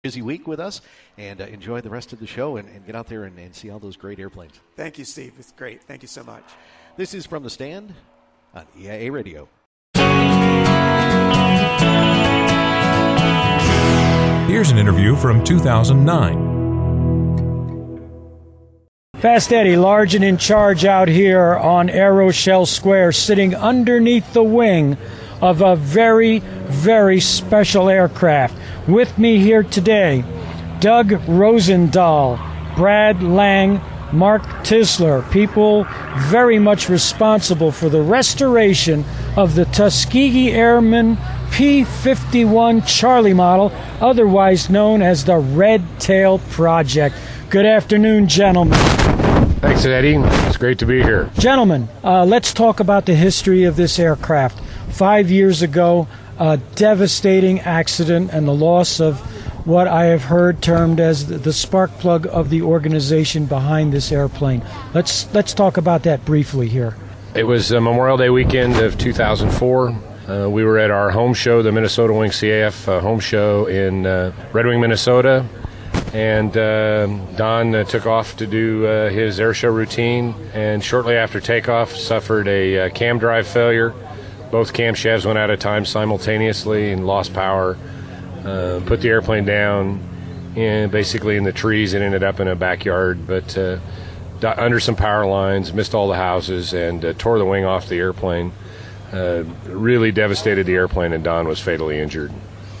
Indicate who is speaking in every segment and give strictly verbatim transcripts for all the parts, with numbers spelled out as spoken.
Speaker 1: busy week with us, and uh, enjoy the rest of the show and, and get out there and, and see all those great airplanes.
Speaker 2: Thank you, Steve. It's great. Thank you so much.
Speaker 1: This is From the Stand on E I A Radio.
Speaker 3: Here's an interview from two thousand nine.
Speaker 4: Fast Eddie, large and in charge out here on Aeroshell Square, sitting underneath the wing of a very, very special aircraft. With me here today, Doug Rosendahl, Brad Lang, Mark Tisler, people very much responsible for the restoration of the Tuskegee Airman P fifty-one Charlie model, otherwise known as the Red Tail Project. Good afternoon, gentlemen.
Speaker 5: Thanks, Eddie. It's great to be here.
Speaker 4: Gentlemen, uh, let's talk about the history of this aircraft. Five years ago, a devastating accident and the loss of what I have heard termed as the spark plug of the organization behind this airplane. Let's let's talk about that briefly here.
Speaker 5: It was uh, Memorial Day weekend of two thousand four. Uh, we were at our home show, the Minnesota Wing C A F uh, home show in uh, Red Wing, Minnesota. And uh, Don uh, took off to do uh, his air show routine, and shortly after takeoff suffered a uh, cam drive failure. Both camshafts went out of time simultaneously and lost power. Uh, put the airplane down and basically in the trees and ended up in a backyard, but uh, under some power lines, missed all the houses, and uh, tore the wing off the airplane. Uh, really devastated the airplane, and Don was fatally injured.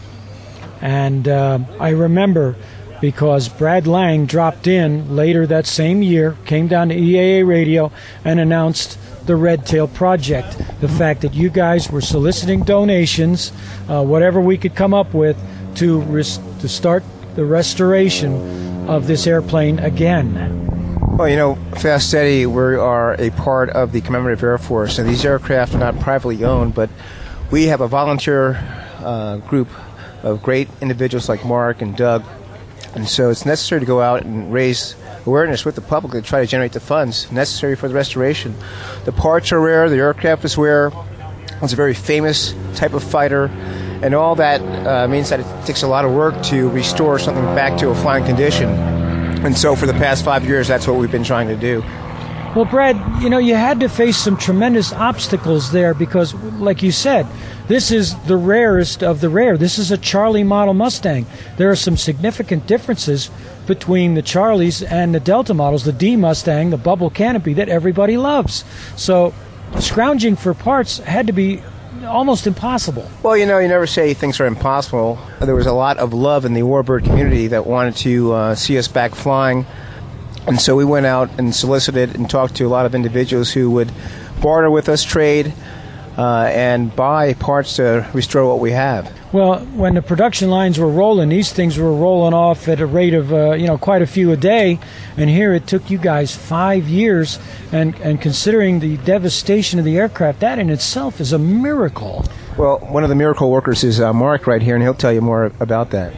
Speaker 4: And uh, I remember, because Brad Lang dropped in later that same year, came down to E A A Radio and announced the Red Tail Project. The fact that you guys were soliciting donations, uh, whatever we could come up with, to res- to start the restoration of this airplane again.
Speaker 6: Well, you know, Fast Eddie, we are a part of the Commemorative Air Force, and these aircraft are not privately owned, but we have a volunteer uh, group of great individuals like Mark and Doug. And so it's necessary to go out and raise awareness with the public to try to generate the funds necessary for the restoration. The parts are rare, the aircraft is rare, it's a very famous type of fighter, and all that uh, means that it takes a lot of work to restore something back to a flying condition. And so for the past five years, that's what we've been trying to do.
Speaker 4: Well, Brad, you know, you had to face some tremendous obstacles there because, like you said, this is the rarest of the rare. This is a Charlie model Mustang. There are some significant differences between the Charlies and the Delta models, the D Mustang, the bubble canopy that everybody loves. So scrounging for parts had to be almost impossible.
Speaker 6: Well, you know, you never say things are impossible. There was a lot of love in the Warbird community that wanted to uh, see us back flying. And so we went out and solicited and talked to a lot of individuals who would barter with us, trade, uh, and buy parts to restore what we have.
Speaker 4: Well, when the production lines were rolling, these things were rolling off at a rate of, uh, you know, quite a few a day. And here it took you guys five years. And, and considering the devastation of the aircraft, that in itself is a miracle.
Speaker 6: Well, one of the miracle workers is uh, Mark right here, and he'll tell you more about that.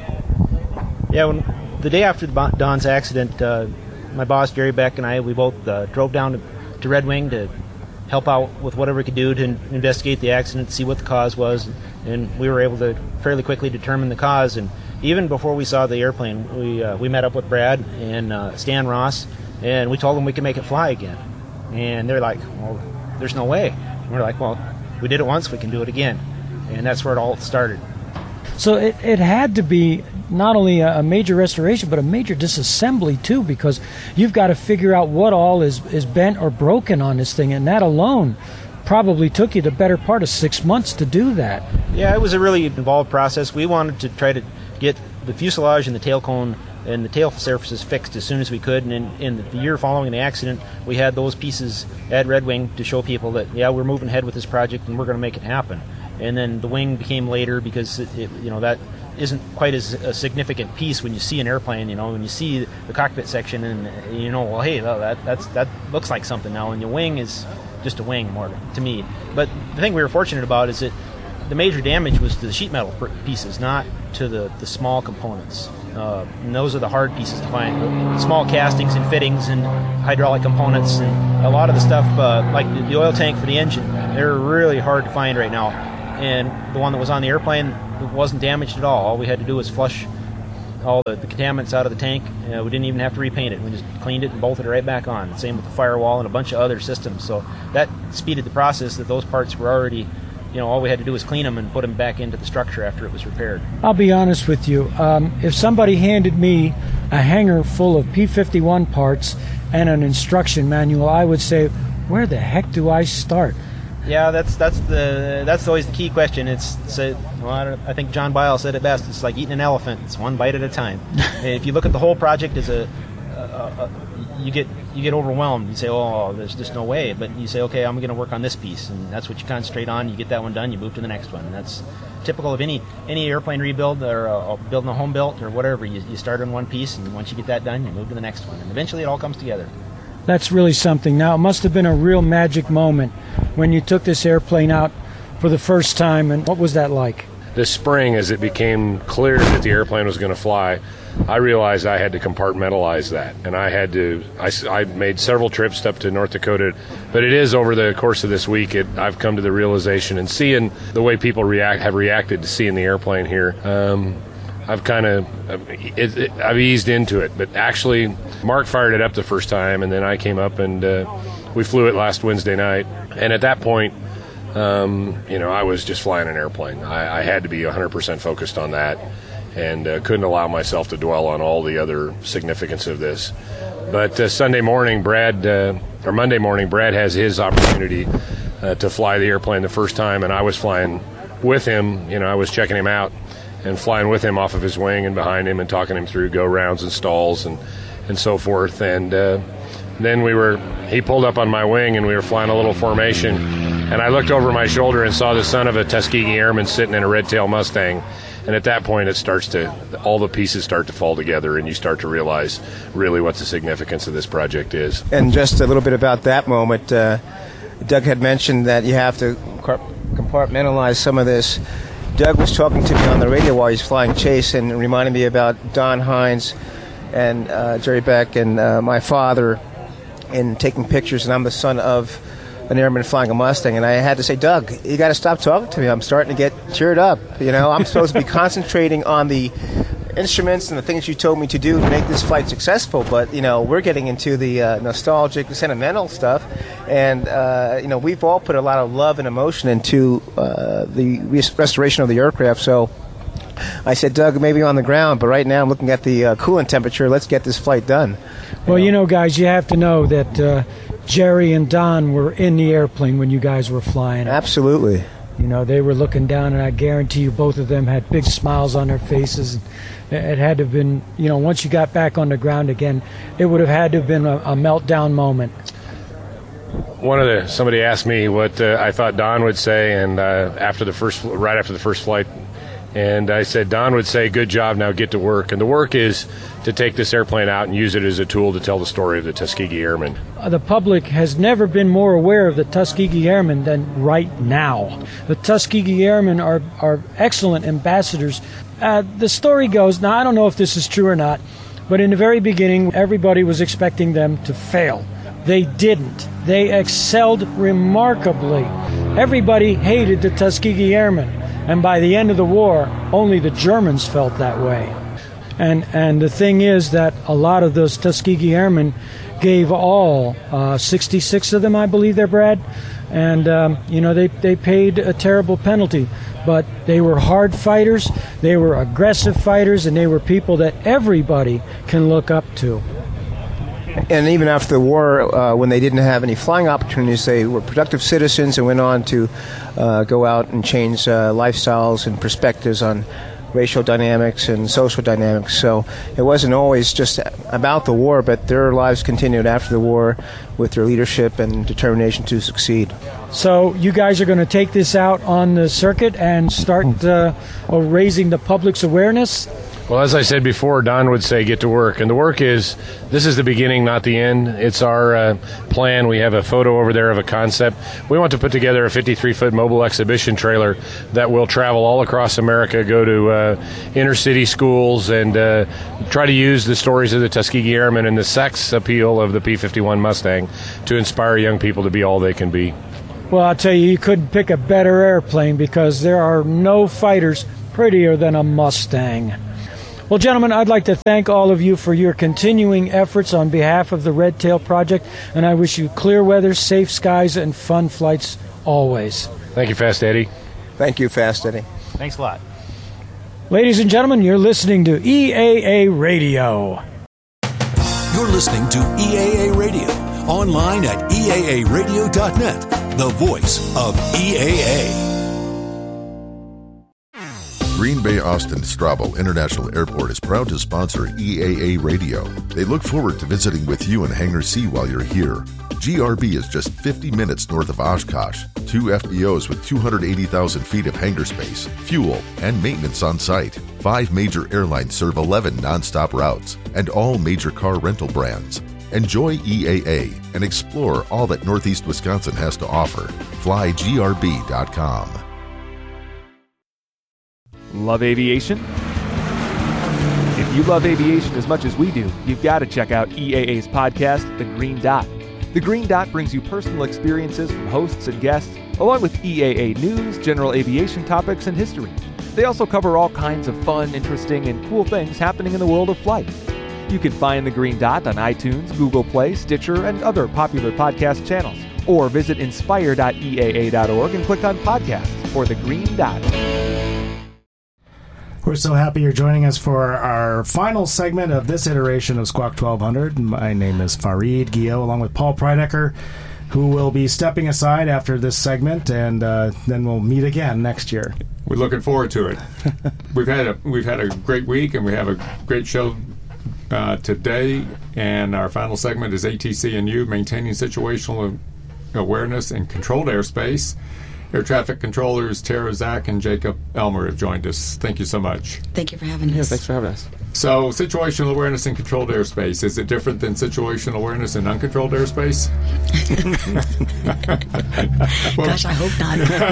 Speaker 7: Yeah, when, the day after Don's accident, uh, my boss, Jerry Beck, and I, we both uh, drove down to, to Red Wing to help out with whatever we could do to in- investigate the accident, see what the cause was, and we were able to fairly quickly determine the cause. And even before we saw the airplane, we uh, we met up with Brad and uh, Stan Ross, and we told them we could make it fly again. And they're like, well, there's no way. And we're like, well, we did it once, we can do it again. And that's where it all started.
Speaker 4: So it, it had to be not only a, a major restoration, but a major disassembly, too, because you've got to figure out what all is, is bent or broken on this thing, and that alone probably took you the better part of six months to do that.
Speaker 7: Yeah, it was a really involved process. We wanted to try to get the fuselage and the tail cone and the tail surfaces fixed as soon as we could, and in, in the year following the accident, we had those pieces at Red Wing to show people that, yeah, we're moving ahead with this project and we're going to make it happen. And then the wing became later because, it, it, you know, that isn't quite as a significant piece when you see an airplane. You know, when you see the cockpit section and you know, well, hey, that that's that looks like something now, and the wing is just a wing more to me. But the thing we were fortunate about is that the major damage was to the sheet metal pieces, not to the, the small components. Uh, and those are the hard pieces to find. The small castings and fittings and hydraulic components and a lot of the stuff, uh, like the oil tank for the engine, they're really hard to find right now. And the one that was on the airplane wasn't damaged at all. All we had to do was flush all the, the contaminants out of the tank. Uh, we didn't even have to repaint it. We just cleaned it and bolted it right back on. Same with the firewall and a bunch of other systems. So that speeded the process. That those parts were already, you know, all we had to do was clean them and put them back into the structure after it was repaired.
Speaker 4: I'll be honest with you. Um, if somebody handed me a hanger full of P fifty-one parts and an instruction manual, I would say, where the heck do I start?
Speaker 7: Yeah, that's that's the that's always the key question. It's, it's a, well, I, don't, I think John Bile said it best. It's like eating an elephant. It's one bite at a time. If you look at the whole project as a, a, a, you get you get overwhelmed. You say, oh, there's just no way. But you say, okay, I'm going to work on this piece, and that's what you concentrate on. You get that one done, you move to the next one. And that's typical of any any airplane rebuild or uh, building a home built or whatever. You, you start on one piece, and once you get that done, you move to the next one, and eventually it all comes together.
Speaker 4: That's really something. Now, it must have been a real magic moment when you took this airplane out for the first time, and what was that like?
Speaker 5: This spring, as it became clear that the airplane was going to fly, I realized I had to compartmentalize that, and I had to, I, I made several trips up to North Dakota, but it is over the course of this week, it, I've come to the realization, and seeing the way people react have reacted to seeing the airplane here, um, I've kind of, it, it, I've eased into it. But actually, Mark fired it up the first time, and then I came up and uh, we flew it last Wednesday night. And at that point, um, you know, I was just flying an airplane. I, I had to be one hundred percent focused on that, and uh, couldn't allow myself to dwell on all the other significance of this. But uh, Sunday morning, Brad, uh, or Monday morning, Brad has his opportunity uh, to fly the airplane the first time, and I was flying with him. You know, I was checking him out and flying with him off of his wing and behind him and talking him through go rounds and stalls and, and so forth. And uh, then we were, he pulled up on my wing and we were flying a little formation. And I looked over my shoulder and saw the son of a Tuskegee Airman sitting in a red-tail Mustang. And at that point, it starts to, all the pieces start to fall together, and you start to realize really what the significance of this project is.
Speaker 6: And just a little bit about that moment, uh, Doug had mentioned that you have to compartmentalize some of this. Doug was talking to me on the radio while he's flying Chase and reminding me about Don Hines and uh, Jerry Beck and uh, my father and taking pictures, and I'm the son of an airman flying a Mustang, and I had to say, Doug, you got to stop talking to me. I'm starting to get cheered up. You know, I'm supposed to be concentrating on the instruments and the things you told me to do to make this flight successful, but, you know, we're getting into the uh, nostalgic, sentimental stuff, and, uh, you know, we've all put a lot of love and emotion into uh, the res- restoration of the aircraft, so I said, Doug, maybe on the ground, but right now I'm looking at the uh, coolant temperature. Let's get this flight done.
Speaker 4: Well, you know, guys, you have to know that uh, Jerry and Don were in the airplane when you guys were flying.
Speaker 6: Absolutely.
Speaker 4: You know, they were looking down, and I guarantee you both of them had big smiles on their faces. It had to have been, you know, once you got back on the ground again, it would have had to have been a, a meltdown moment.
Speaker 5: One of the, somebody asked me what uh, I thought Don would say, and uh, after the first, right after the first flight, and I said, Don would say, good job, now get to work. And the work is to take this airplane out and use it as a tool to tell the story of the Tuskegee Airmen.
Speaker 4: Uh, the public has never been more aware of the Tuskegee Airmen than right now. The Tuskegee Airmen are, are excellent ambassadors. Uh, the story goes, now I don't know if this is true or not, but in the very beginning, everybody was expecting them to fail. They didn't. They excelled remarkably. Everybody hated the Tuskegee Airmen. And by the end of the war, only the Germans felt that way. And and the thing is that a lot of those Tuskegee Airmen gave all, uh, sixty-six of them, I believe they're, Brad. And, um, you know, they, they paid a terrible penalty. But they were hard fighters, they were aggressive fighters, and they were people that everybody can look up to.
Speaker 6: And even after the war, uh, when they didn't have any flying opportunities, they were productive citizens and went on to uh, go out and change uh, lifestyles and perspectives on racial dynamics and social dynamics. So it wasn't always just about the war, but their lives continued after the war with their leadership and determination to succeed.
Speaker 4: So you guys are going to take this out on the circuit and start uh, raising the public's awareness?
Speaker 5: Well, as I said before, Don would say get to work. And the work is, this is the beginning, not the end. It's our uh, plan. We have a photo over there of a concept. We want to put together a fifty-three foot mobile exhibition trailer that will travel all across America, go to uh, inner city schools, and uh, try to use the stories of the Tuskegee Airmen and the sex appeal of the P fifty-one Mustang to inspire young people to be all they can be.
Speaker 4: Well, I'll tell you, you couldn't pick a better airplane because there are no fighters prettier than a Mustang. Well, gentlemen, I'd like to thank all of you for your continuing efforts on behalf of the Red Tail Project, and I wish you clear weather, safe skies, and fun flights always.
Speaker 5: Thank you, Fast Eddie.
Speaker 6: Thank you, Fast Eddie.
Speaker 7: Thanks a lot.
Speaker 4: Ladies and gentlemen, you're listening to E A A Radio.
Speaker 8: You're listening to E A A Radio, online at E A A radio dot net, the voice of E A A.
Speaker 9: Green Bay Austin Strabo International Airport is proud to sponsor E A A Radio. They look forward to visiting with you in Hangar C while you're here. G R B is just fifty minutes north of Oshkosh. Two F B Os with two hundred eighty thousand feet of hangar space, fuel, and maintenance on site. Five major airlines serve eleven nonstop routes and all major car rental brands. Enjoy E A A and explore all that Northeast Wisconsin has to offer. fly G R B dot com.
Speaker 10: Love aviation? If you love aviation as much as we do, you've got to check out E A A's podcast, The Green Dot. The Green Dot brings you personal experiences from hosts and guests, along with E A A news, general aviation topics, and history. They also cover all kinds of fun, interesting, and cool things happening in the world of flight. You can find The Green Dot on iTunes, Google Play, Stitcher, and other popular podcast channels. Or visit inspire dot E A A dot org and click on podcasts for The Green Dot.
Speaker 11: We're so happy you're joining us for our final segment of this iteration of Squawk twelve hundred. My name is Fareed Guillot, along with Paul Preidecker, who will be stepping aside after this segment, and uh, then we'll meet again next year.
Speaker 12: We're looking forward to it. we've had a we've had a great week, and we have a great show uh, today. And our final segment is A T C and U, maintaining situational awareness in controlled airspace. Air traffic controllers Tara Zach and Jacob Elmer have joined us. Thank you so much.
Speaker 13: Thank you for having us.
Speaker 14: Yeah, thanks for having us.
Speaker 12: So, situational awareness in controlled airspace, is it different than situational awareness in uncontrolled airspace?
Speaker 13: well, Gosh, I hope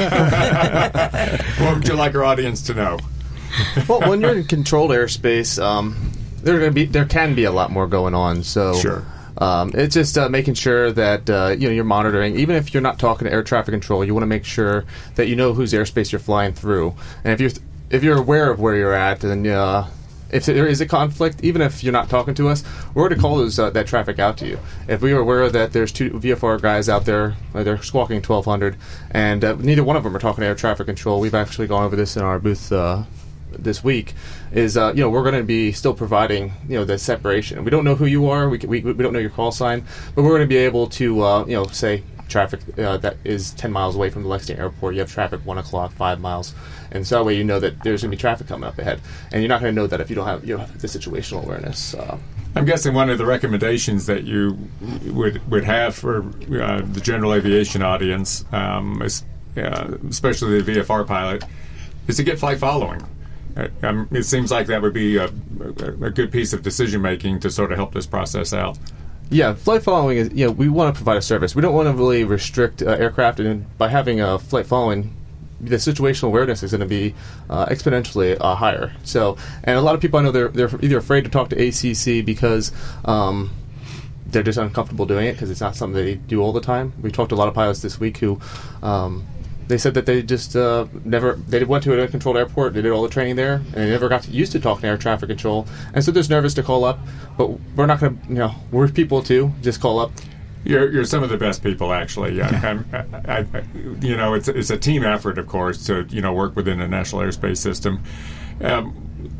Speaker 12: not. What would you like our audience to know?
Speaker 14: Well, when you're in controlled airspace, um, there gonna be there can be a lot more going on. So.
Speaker 12: Sure.
Speaker 14: Um, it's just uh, making sure that uh, you know you're monitoring. Even if you're not talking to air traffic control, you want to make sure that you know whose airspace you're flying through. And if you're th- if you're aware of where you're at, then uh, if there is a conflict, even if you're not talking to us, we're going to call those, uh, that traffic out to you. If we are aware that there's two V F R guys out there, uh, they're squawking twelve hundred, and uh, neither one of them are talking to air traffic control. We've actually gone over this in our booth uh, this week. Is uh, you know we're going to be still providing you know the separation. We don't know who you are. We we, we don't know your call sign, but we're going to be able to uh, you know say traffic uh, that is ten miles away from the Lexington Airport. You have traffic one o'clock, five miles, and so that way you know that there's going to be traffic coming up ahead, and you're not going to know that if you don't have you know the situational awareness. Uh,
Speaker 12: I'm guessing one of the recommendations that you would would have for uh, the general aviation audience, um, is, uh, especially the V F R pilot, is to get flight following. Um, it seems like that would be a, a, a good piece of decision making to sort of help this process out.
Speaker 14: Yeah, flight following is, you know, we want to provide a service. We don't want to really restrict uh, aircraft, and by having a flight following, the situational awareness is going to be uh, exponentially uh, higher. So, and a lot of people I know they're they're either afraid to talk to A C C because um, they're just uncomfortable doing it because it's not something they do all the time. We talked to a lot of pilots this week who. Um, They said that they just uh, never, they went to an uncontrolled airport, they did all the training there, and they never got used to talking to air traffic control, and so they're just nervous to call up, but we're not going to, you know, we're people too, just call up.
Speaker 12: You're, you're some of the best people, actually. Yeah. I, I, I, you know, it's, it's a team effort, of course, to, you know, work within the National Airspace System. Um,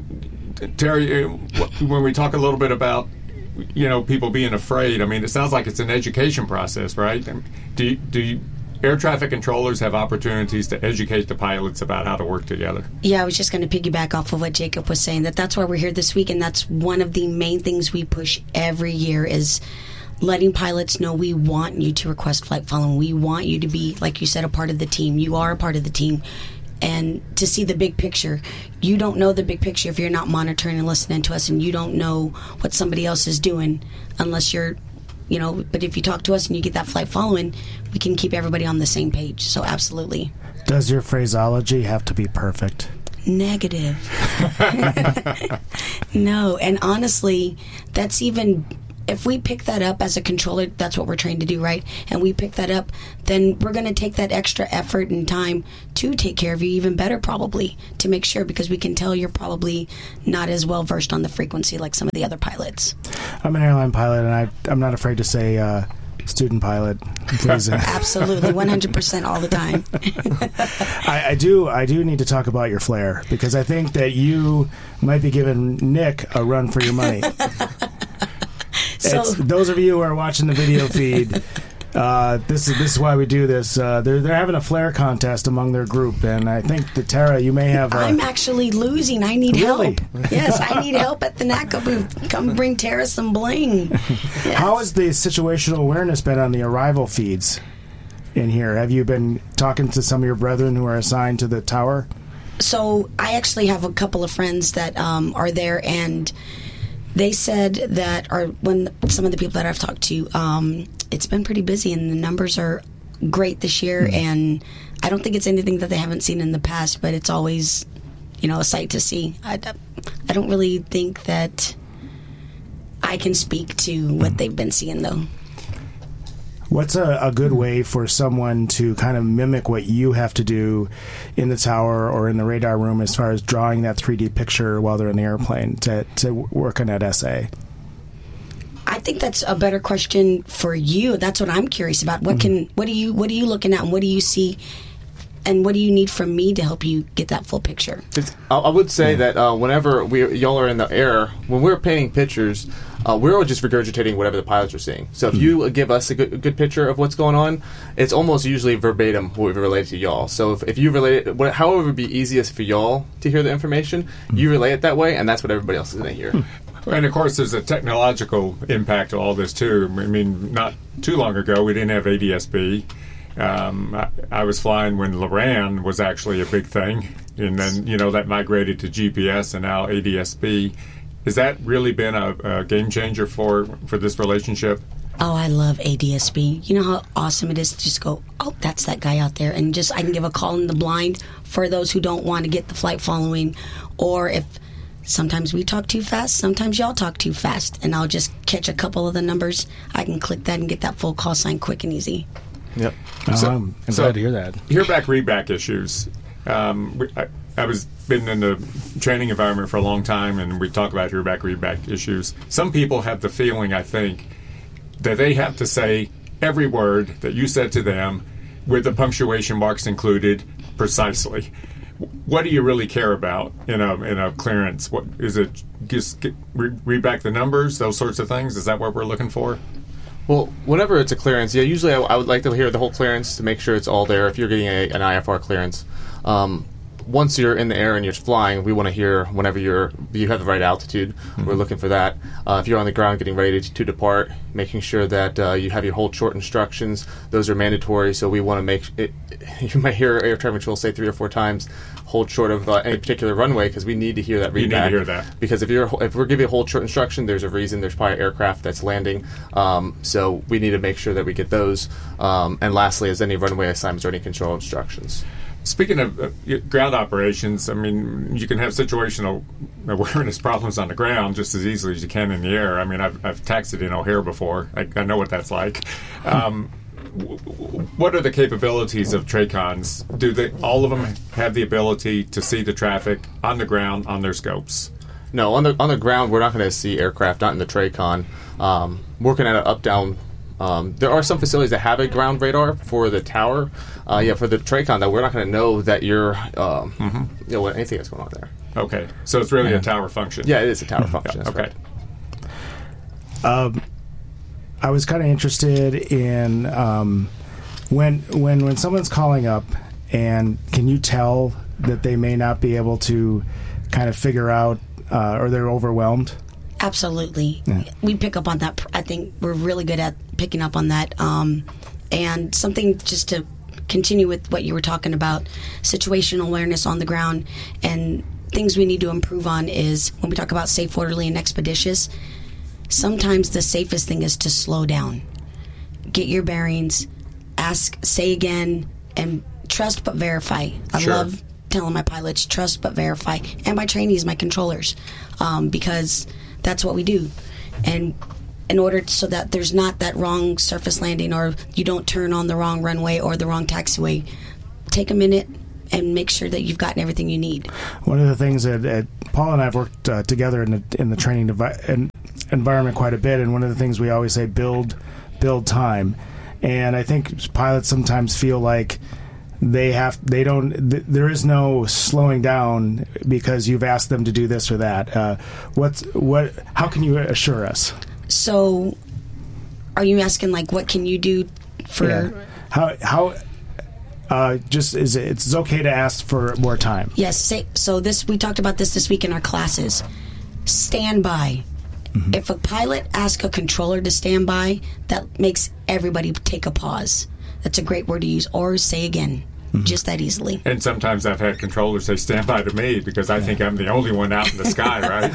Speaker 12: Terry, when we talk a little bit about, you know, people being afraid, I mean, it sounds like it's an education process, right? Do you, do you, air traffic controllers have opportunities to educate the pilots about how to work together?
Speaker 13: Yeah, I was just going to piggyback off of what Jacob was saying, that that's why we're here this week, and that's one of the main things we push every year is letting pilots know we want you to request flight following. We want you to be, like you said, a part of the team. You are a part of the team. And to see the big picture. You don't know the big picture if you're not monitoring and listening to us, and you don't know what somebody else is doing unless you're You know, but if you talk to us and you get that flight following, we can keep everybody on the same page. So absolutely.
Speaker 11: Does your phraseology have to be perfect?
Speaker 13: Negative. No. And honestly, that's even if we pick that up as a controller, that's what we're trained to do, right? And we pick that up, then we're going to take that extra effort and time to take care of you even better, probably, to make sure, because we can tell you're probably not as well versed on the frequency like some of the other pilots.
Speaker 11: I'm an airline pilot, and I, I'm not afraid to say uh, student pilot. Please.
Speaker 13: Absolutely, one hundred percent all the time.
Speaker 11: I, I do I do need to talk about your flare, because I think that you might be giving Nick a run for your money.
Speaker 13: So,
Speaker 11: it's, those of you who are watching the video feed, uh, this is this is why we do this. Uh, they're they're having a flare contest among their group, and I think that Tara, you may have. Uh,
Speaker 13: I'm actually losing. I need
Speaker 11: really?
Speaker 13: help. Yes, I need help at the NACA booth. Come bring Tara some bling. Yes.
Speaker 11: How has the situational awareness been on the arrival feeds in here? Have you been talking to some of your brethren who are assigned to the tower?
Speaker 13: So I actually have a couple of friends that um, are there, and they said that, or when some of the people that I've talked to, um, it's been pretty busy, and the numbers are great this year. Mm-hmm. And I don't think it's anything that they haven't seen in the past, but it's always, you know, a sight to see. I, I don't really think that I can speak to what they've been seeing, though.
Speaker 11: What's a, a good way for someone to kind of mimic what you have to do in the tower or in the radar room as far as drawing that three D picture while they're in the airplane to, to work on that essay?
Speaker 13: I think that's a better question for you. That's what I'm curious about. What can what do you what are you looking at, and what do you see, and what do you need from me to help you get that full picture?
Speaker 14: It's, I, I would say yeah. that uh, whenever we y'all are in the air, when we're painting pictures, uh, we're just regurgitating whatever the pilots are seeing. So if mm-hmm. you give us a good, a good picture of what's going on, it's almost usually verbatim what we relate to y'all. So if, if you relate it, what, however would be easiest for y'all to hear the information, mm-hmm. you relay it that way, and that's what everybody else is going to hear.
Speaker 12: Mm-hmm. And of course, there's a technological impact to all this too. I mean, not too long ago, we didn't have A D S B. Um, I, I was flying when LORAN was actually a big thing, and then you know that migrated to G P S and now A D S B. Has that really been a, a game changer for for this relationship?
Speaker 13: Oh, I love A D S B. You know how awesome it is to just go, oh, that's that guy out there, and just I can give a call in the blind for those who don't want to get the flight following, or if sometimes we talk too fast, sometimes y'all talk too fast, and I'll just catch a couple of the numbers. I can click that and get that full call sign quick and easy.
Speaker 12: Yep.
Speaker 11: Oh, so, I'm
Speaker 12: so
Speaker 11: glad to hear that.
Speaker 12: Hear back, read back issues. Um, we, I, I was been in the training environment for a long time, and we talk about hear back, read back issues. Some people have the feeling, I think, that they have to say every word that you said to them with the punctuation marks included precisely. What do you really care about in a in a clearance? What is it? Just get, read, read back the numbers, those sorts of things. Is that what we're looking for?
Speaker 14: Well, whenever it's a clearance, yeah, usually I, I would like to hear the whole clearance to make sure it's all there. If you're getting a, an I F R clearance, um, once you're in the air and you're flying, we want to hear whenever you're you have the right altitude. Mm-hmm. We're looking for that. Uh, if you're on the ground getting ready to, to depart, making sure that uh, you have your hold short instructions. Those are mandatory, so we want to make it. You might hear air traffic control say three or four times, hold short of uh, any particular runway, because we need to hear that read
Speaker 12: you
Speaker 14: back.
Speaker 12: need to hear that.
Speaker 14: Because if you're if we're giving a hold short instruction, there's a reason. There's probably aircraft that's landing. Um, so we need to make sure that we get those. Um, and lastly, is any runway assignments or any control instructions.
Speaker 12: Speaking of uh, ground operations, I mean, you can have situational awareness problems on the ground just as easily as you can in the air. I mean, I've, I've taxied in O'Hare before. I, I know what that's like. Um, w- w- what are the capabilities of TRACONs? Do they all of them have the ability to see the traffic on the ground on their scopes?
Speaker 14: No, on the on the ground, we're not going to see aircraft, not in the TRACON. Um, working at an up-down. Um, there are some facilities that have a ground radar for the tower. Uh, yeah, for the TRACON, that we're not going to know that you're, um, mm-hmm. you know, anything that's going on there.
Speaker 12: Okay, so it's really
Speaker 14: yeah.
Speaker 12: a tower function.
Speaker 14: Yeah, it is a tower function.
Speaker 12: Yeah, okay.
Speaker 14: Right.
Speaker 11: Um, I was kind of interested in um, when when when someone's calling up, and can you tell that they may not be able to kind of figure out, uh, or they're overwhelmed?
Speaker 13: Absolutely.
Speaker 11: Yeah.
Speaker 13: We pick up on that. I think we're really good at picking up on that. Um, and something just to continue with what you were talking about, situational awareness on the ground, and things we need to improve on is when we talk about safe, orderly, and expeditious, sometimes the safest thing is to slow down. Get your bearings, ask, say again, and trust but verify. I
Speaker 12: Sure.
Speaker 13: love telling my pilots, trust but verify, and my trainees, my controllers, um, because that's what we do. And in order so that there's not that wrong surface landing or you don't turn on the wrong runway or the wrong taxiway. Take a minute and make sure that you've gotten everything you need.
Speaker 11: One of the things that, that Paul and I have worked uh, together in the in the training devi- en- environment quite a bit, and one of the things we always say, build build time. And I think pilots sometimes feel like they have they don't th- there is no slowing down because you've asked them to do this or that. Uh, what's what? How can you assure us?
Speaker 13: So, are you asking like what can you do for
Speaker 11: yeah. how how? Uh, just is it, it's okay to ask for more time.
Speaker 13: Yes. Say, so this we talked about this this week in our classes. Stand by. Mm-hmm. If a pilot asks a controller to stand by, that makes everybody take a pause. That's a great word to use. Or say again. Mm-hmm. Just that easily.
Speaker 12: And sometimes I've had controllers say stand by to me because I yeah. think I'm the only one out in the sky, right?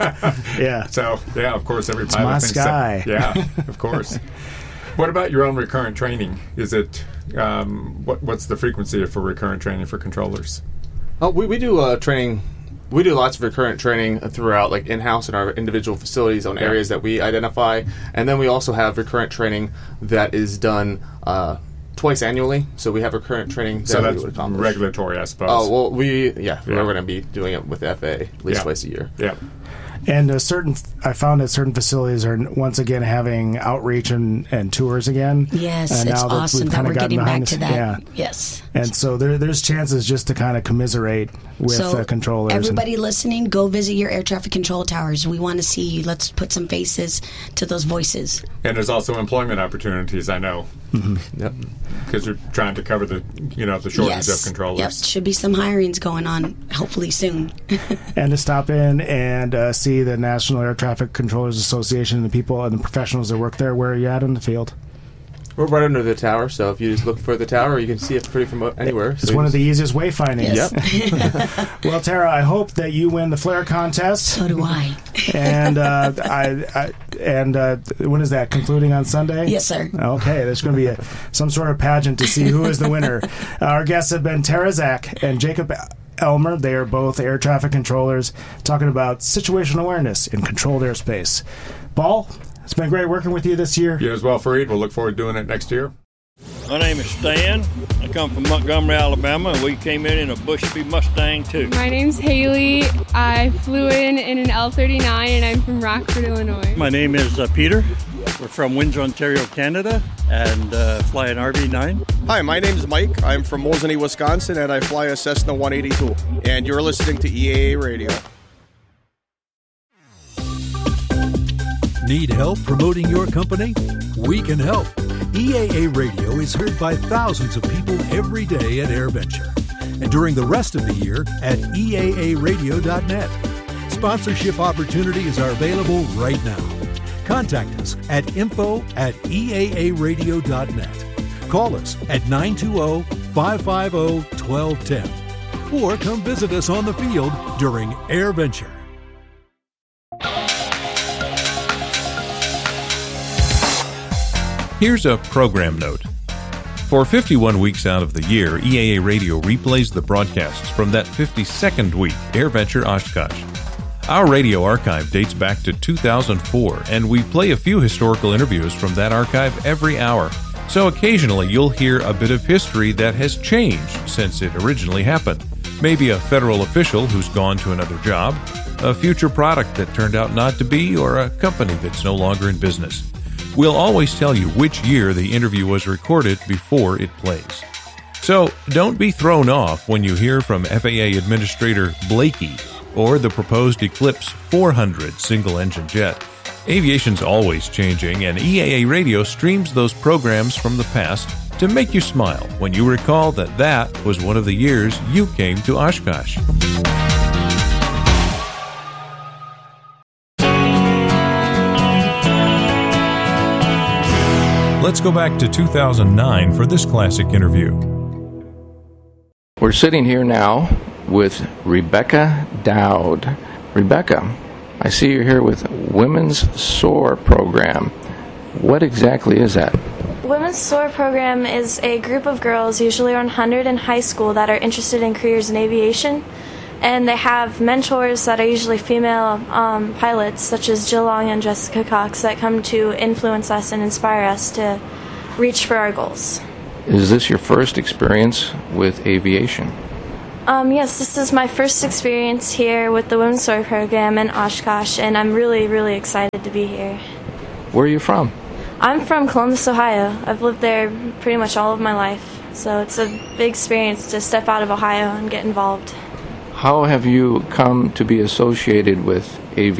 Speaker 11: yeah.
Speaker 12: So, yeah, of course, every
Speaker 11: it's
Speaker 12: pilot
Speaker 11: my
Speaker 12: thinks
Speaker 11: sky.
Speaker 12: So. Yeah, of course. What about your own recurrent training? Is it um, what, what's the frequency for recurrent training for controllers?
Speaker 14: Oh, we we do uh, training. We do lots of recurrent training throughout, like in-house in our individual facilities on yeah. areas that we identify, and then we also have recurrent training that is done uh, twice annually. So we have recurrent training. That
Speaker 12: so that's
Speaker 14: we would accomplish.
Speaker 12: Regulatory, I suppose.
Speaker 14: Oh well, we yeah,
Speaker 12: yeah.
Speaker 14: we're going to be doing it with F A A at least
Speaker 12: yeah.
Speaker 14: twice a year.
Speaker 12: Yeah.
Speaker 11: And a certain, I found that certain facilities are once again having outreach and, and tours again.
Speaker 13: Yes,
Speaker 11: and
Speaker 13: it's
Speaker 11: now that
Speaker 13: awesome
Speaker 11: we've
Speaker 13: that we're getting back to
Speaker 11: the,
Speaker 13: that.
Speaker 11: Yeah.
Speaker 13: Yes.
Speaker 11: And so there, there's chances just to kind of commiserate with
Speaker 13: so
Speaker 11: uh, controllers.
Speaker 13: Everybody
Speaker 11: and,
Speaker 13: listening, go visit your air traffic control towers. We want to see you. Let's put some faces to those voices.
Speaker 12: And there's also employment opportunities, I know.
Speaker 11: Mm-hmm.
Speaker 12: Yep. Because you're trying to cover the, you know, the shortage
Speaker 13: yes.
Speaker 12: of controllers.
Speaker 13: Yep. Should be some hirings going on, hopefully soon.
Speaker 11: And to stop in and uh, see the National Air Traffic Controllers Association and the people and the professionals that work there. Where are you at in the field?
Speaker 14: We're right under the tower, so if you just look for the tower, you can see it pretty from anywhere.
Speaker 11: It's
Speaker 14: so
Speaker 11: one of the easiest wayfindings.
Speaker 14: Yep.
Speaker 11: Well, Tara, I hope that you win the flare contest.
Speaker 13: So do I.
Speaker 11: And uh, I, I and uh, when is that concluding on Sunday?
Speaker 13: Yes, sir.
Speaker 11: Okay, there's going to be a, some sort of pageant to see who is the winner. Our guests have been Tara Zach and Jacob Elmer. They are both air traffic controllers talking about situational awareness in controlled airspace. Paul, it's been great working with you this year.
Speaker 12: You as well, Fareed. We'll look forward to doing it next year.
Speaker 15: My name is Stan. I come from Montgomery, Alabama, and we came in in a Bushby Mustang, too.
Speaker 16: My name's Haley. I flew in in an L thirty-nine, and I'm from Rockford, Illinois.
Speaker 15: My name is uh, Peter. We're from Windsor, Ontario, Canada, and uh, fly an R V nine.
Speaker 17: Hi, my name is Mike. I'm from Mosinee, Wisconsin, and I fly a Cessna one eighty-two. And you're listening to E A A Radio.
Speaker 8: Need help promoting your company? We can help. E A A Radio is heard by thousands of people every day at AirVenture, and during the rest of the year at E A A radio dot net. Sponsorship opportunities are available right now. Contact us at info at E A A radio dot net. Call us at nine two zero, five five zero, one two one zero or come visit us on the field during AirVenture.
Speaker 3: Here's a program note. For fifty-one weeks out of the year, E A A Radio replays the broadcasts from that fifty-second week, AirVenture Oshkosh. Our radio archive dates back to two thousand four, and we play a few historical interviews from that archive every hour. So occasionally you'll hear a bit of history that has changed since it originally happened. Maybe a federal official who's gone to another job, a future product that turned out not to be, or a company that's no longer in business. We'll always tell you which year the interview was recorded before it plays. So don't be thrown off when you hear from F A A Administrator Blakey or the proposed Eclipse four hundred single-engine jet. Aviation's always changing, and E A A Radio streams those programs from the past to make you smile when you recall that that was one of the years you came to Oshkosh. Let's go back to two thousand nine for this classic interview.
Speaker 18: We're sitting here now with Rebecca Dowd. Rebecca, I see you're here with Women's S O A R program. What exactly is that?
Speaker 19: Women's S O A R program is a group of girls, usually around one hundred in high school, that are interested in careers in aviation. and they have mentors that are usually female um, pilots, such as Jill Long and Jessica Cox, that come to influence us and inspire us to reach for our goals.
Speaker 18: Is this your first experience with aviation?
Speaker 19: Um, yes, this is my first experience here with the Women's Soar program in Oshkosh, and I'm really, really excited to be here.
Speaker 18: Where are you from?
Speaker 19: I'm from Columbus, Ohio. I've lived there pretty much all of my life, so it's a big experience to step out of Ohio and get involved.
Speaker 18: How have you come to be associated with